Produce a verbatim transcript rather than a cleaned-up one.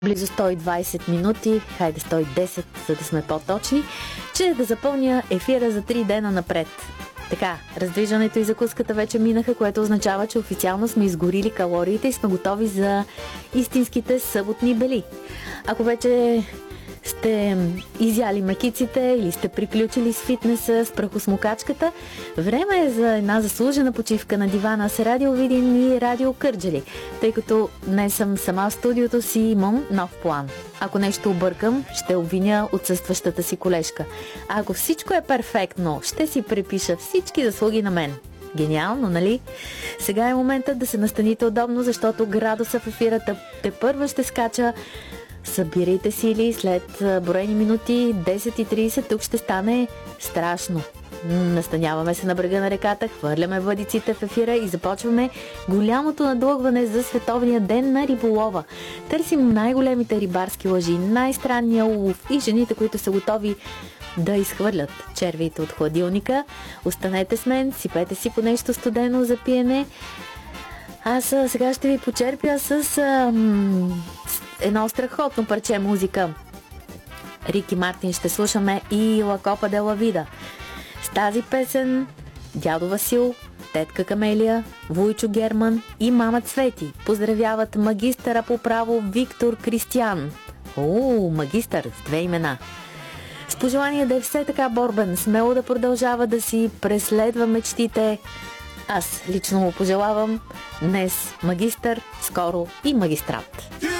близо сто и двайсет минути, хайде сто и десет, за да сме по-точни, че да запълня ефира за три дена напред. Така, раздвижването и закуската вече минаха, което означава, че официално сме изгорили калориите и сме готови за истинските съботни бели. Ако вече сте изяли мекиците или сте приключили с фитнеса, с прахосмокачката, време е за една заслужена почивка на дивана с Радио Видин и Радио Кърджали, тъй като днес съм сама в студиото си и имам нов план. Ако нещо объркам, ще обвиня отсъстващата си колежка. А ако всичко е перфектно, ще си припиша всички заслуги на мен. Гениално, нали? Сега е моментът да се настаните удобно, защото градуса в ефирата тепърва ще скача. Събирайте сили, след броени минути, десет и трийсет, тук ще стане страшно. Настаняваме се на брега на реката, хвърляме въдиците в ефира и започваме голямото надлъгване за Световния ден на риболова. Търсим най-големите рибарски лъжи, най-странния улов и жените, които са готови да изхвърлят червиите от хладилника. Останете с мен, сипете си по нещо студено за пиене. Аз сега ще ви почерпя с ам, едно страхотно парче музика. Рики Мартин ще слушаме и Ла Копа де ла Вида. С тази песен дядо Васил, тетка Камелия, Вуйчо Герман и мама Цвети поздравяват магистъра по право Виктор Кристиян. О, магистър с две имена. С пожелание да е все така борбен, смело да продължава да си преследва мечтите. Аз лично му пожелавам днес магистър, скоро и магистрат.